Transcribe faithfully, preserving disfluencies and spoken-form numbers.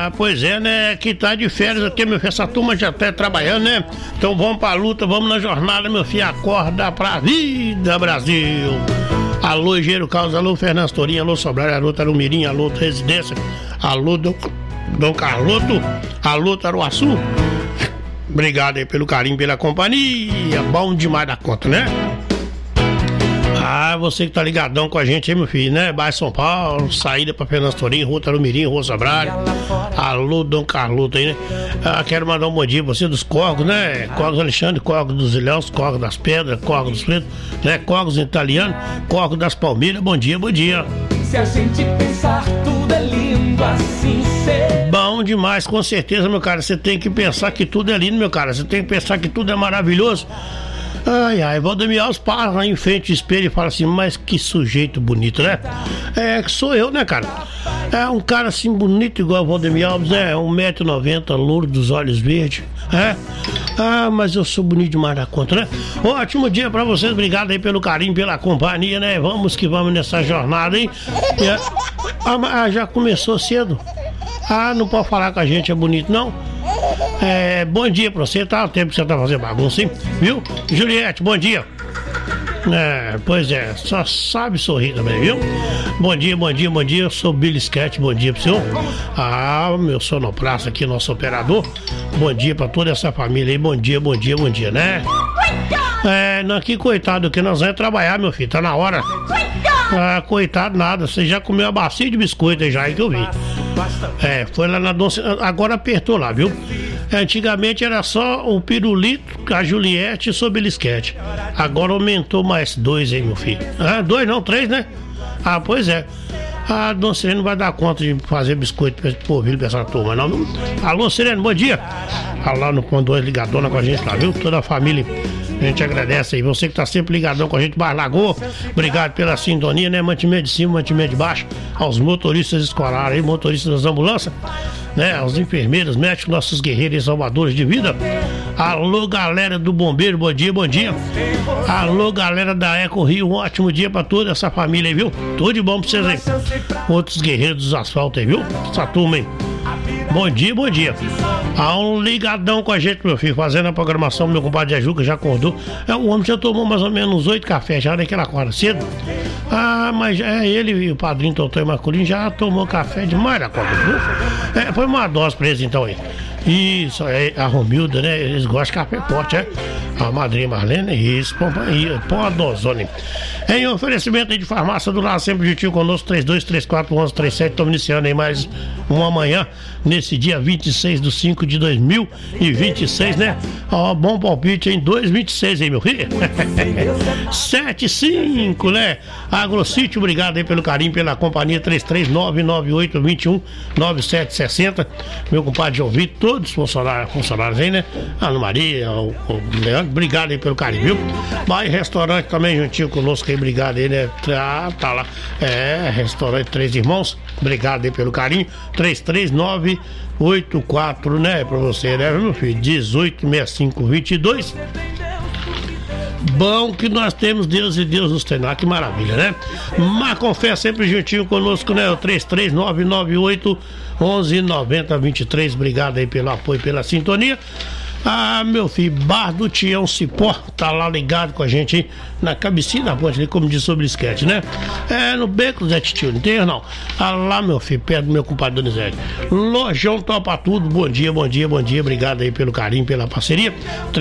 Ah, pois é, né? Que tá de férias aqui, meu filho. Essa turma já tá trabalhando, né? Então vamos pra luta, vamos na jornada, meu filho. Acorda pra vida, Brasil. Alô, Engenheiro Carlos, alô, Fernando Torinho, alô, Sobral, alô, Tarumirim, alô, Residência, alô, Dom, Dom Carloto, alô, Taruaçu. Obrigado aí pelo carinho, pela companhia. Bom demais da conta, né? Ah, você que tá ligadão com a gente aí, meu filho, né? Bairro São Paulo, saída pra Fernando Torinho, Rua Tarumirim, Rua Sobral. Alô, Dom Carloto aí, né? Ah, quero mandar um bom dia pra você dos Corgos, né? Corgos Alexandre, Corgos dos Ilhéus, Corgos das Pedras, Corgos dos Pretos, né? Corgos italiano, Corgos das Palmeiras. Bom dia, bom dia. Se a gente pensar, tudo é lindo assim ser. Bom demais, com certeza, meu cara. Você tem que pensar que tudo é lindo, meu cara. Você tem que pensar que tudo é maravilhoso. Ai, ai, Valdemir Alves para lá em frente do espelho e fala assim, mas que sujeito bonito, né? É, que sou eu, né, cara? É um cara assim bonito igual o Valdemir Alves, é um metro e noventa, louro dos olhos verdes, é? Ah, mas eu sou bonito demais da conta, né? Ótimo dia pra vocês, obrigado aí pelo carinho, pela companhia, né? Vamos que vamos nessa jornada, hein? É, ah, já começou cedo? Ah, não pode falar que a gente é bonito, não? É, bom dia pra você, tá? O tempo que você tá fazendo bagunça, hein? Viu? Juliette, bom dia. É, pois é, só sabe sorrir também, viu? Bom dia, bom dia, bom dia. Eu sou Billy Sketch, bom dia pro senhor. Ah, meu sonoplasta aqui, nosso operador. Bom dia pra toda essa família aí. Bom dia, bom dia, bom dia, né? É, não, que coitado, que nós vamos trabalhar, meu filho, tá na hora. Ah, coitado nada, você já comeu a bacia de biscoito aí já, aí que eu vi. É, foi lá na Doce, agora apertou lá, viu? Antigamente era só o pirulito, a Juliette e o Belisquete. Agora aumentou mais dois, hein, meu filho? Ah, dois não, três, né? Ah, pois é. A Dona Sirene não vai dar conta de fazer biscoito pra esse povo, pra essa turma, não. Alô, Sirene, bom dia. Alô, no Condor ligadona com a gente lá, viu? Toda a família. A gente agradece aí. Você que tá sempre ligadão com a gente, Bar Lagoa. Obrigado pela sintonia, né? Mantimento de cima, mantimento de baixo. Aos motoristas escolares aí, motoristas das ambulâncias, né? Aos enfermeiros, médicos, nossos guerreiros e salvadores de vida. Alô, galera do Bombeiro, bom dia, bom dia. Alô, galera da Eco Rio, um ótimo dia pra toda essa família aí, viu? Tudo de bom pra vocês aí. Outros guerreiros dos asfaltos aí, viu? Essa turma aí. Bom dia, bom dia. Há um ligadão com a gente, meu filho, fazendo a programação. Meu compadre Ajuca já acordou. É, o homem já tomou mais ou menos uns oito cafés já daquela acorda cedo. Ah, mas é ele e o padrinho Totó e Marculino já tomou café demais da conta, viu? É, foi uma dose pra eles então aí. Isso, é a Romilda, né? Eles gostam de café forte, é? A madrinha Marlene, isso, põe uma dosona. Em oferecimento aí de farmácia do Lar, sempre juntinho conosco, três dois três quatro, um um três sete. Estamos iniciando aí mais uma manhã, nesse dia vinte e seis de cinco de dois mil e vinte e seis, né? Ó, bom palpite em dois vinte e seis, hein, meu filho? sete cinco, né? AgroSítio, obrigado aí pelo carinho, pela companhia, três três nove nove oito dois um nove sete seis zero. Meu compadre João Vitor, todos os funcionários, funcionários aí, né? Ana Maria, o, o Leandro, obrigado aí pelo carinho, viu? Vai restaurante também juntinho conosco aí, obrigado aí, né? Tá, tá lá. É, restaurante Três Irmãos, obrigado aí pelo carinho. três três nove oito quatro, né? Pra você, né, meu filho? dezoito sessenta e cinco vinte e dois. Bom que nós temos Deus e Deus nos tem, que maravilha, né? Marcon Fé sempre juntinho conosco, né? O três três nove nove oito um um nove zero dois três. Obrigado aí pelo apoio, pela sintonia. Ah, meu filho, Bar do Tião Cipó, tá lá ligado com a gente aí, na cabecinha da ponte ali, como diz sobre o esquete, né? É, no beco do Zé Titio, não tem não? Ah, lá, meu filho, perto do meu compadre Donizete. Lojão Topa Tudo, bom dia, bom dia, bom dia, obrigado aí pelo carinho, pela parceria.